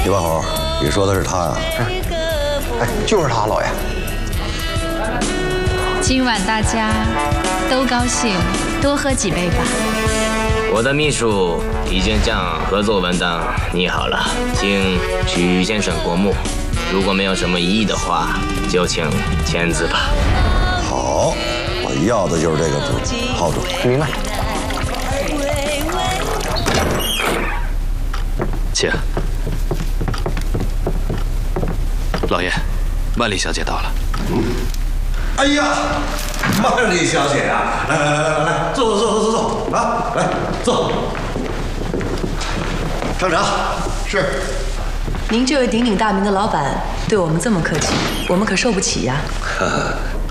李万红，你说的是他呀？ 哎，就是他，老爷。 今晚大家都高兴，多喝几杯吧。 我的秘书已经将合作文档拟好了，请许先生过目。如果没有什么异议的话，就请签字吧。 好，我要的就是这个主炮主。 明白。 请。老爷，万丽小姐到了。 哎呀，万丽小姐啊，来，坐啊，来坐。上茶。是。 您这位鼎鼎大名的老板对我们这么客气，我们可受不起呀。